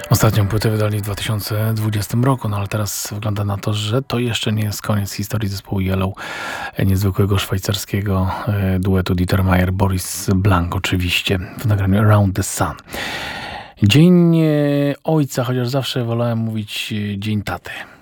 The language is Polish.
Ostatnią płytę wydali w 2020 roku, no ale teraz wygląda na to, że to jeszcze nie jest koniec historii zespołu Yellow, niezwykłego szwajcarskiego duetu Dieter Meier, Boris Blank oczywiście, w nagraniu Around the Sun. Dzień ojca, chociaż zawsze wolałem mówić dzień taty.